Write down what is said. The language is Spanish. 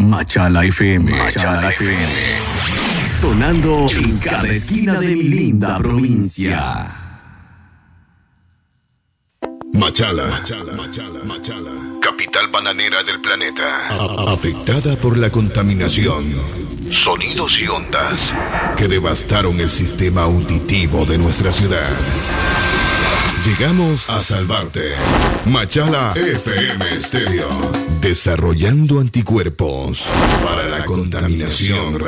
Machala FM. Machala FM. Sonando en cada esquina de mi linda provincia. Machala, capital bananera del planeta, afectada por la contaminación, sonidos y ondas que devastaron el sistema auditivo de nuestra ciudad. Llegamos a salvarte. Machala FM Stereo, desarrollando anticuerpos para la contaminación